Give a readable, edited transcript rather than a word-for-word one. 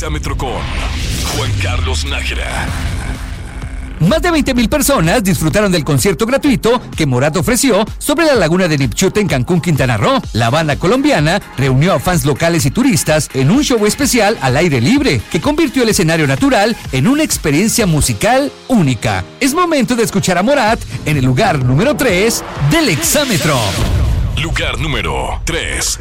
Exámetro con Juan Carlos Nájera. Más de 20,000 personas disfrutaron del concierto gratuito que Morat ofreció sobre la laguna de Nipchute en Cancún, Quintana Roo. La banda colombiana reunió a fans locales y turistas en un show especial al aire libre que convirtió el escenario natural en una experiencia musical única. Es momento de escuchar a Morat en el lugar número 3 del Exámetro. Lugar número 3.